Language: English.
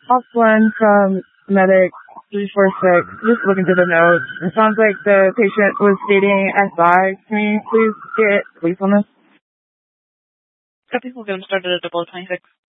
One from Medic 346. Just looking through the notes. It sounds like the patient was stating SI. Can you please get police on this? Copy, we'll get them started at 0026.